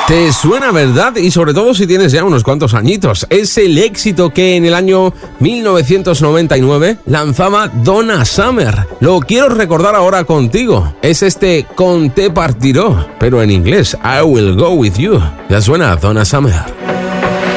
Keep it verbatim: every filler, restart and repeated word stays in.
Te suena, ¿verdad? Y sobre todo si tienes ya unos cuantos añitos. Es el éxito que en el año mil novecientos noventa y nueve lanzaba Donna Summer. Lo quiero recordar ahora contigo. Es este Con te partiró, pero en inglés, I Will Go With You. Ya suena Donna Summer.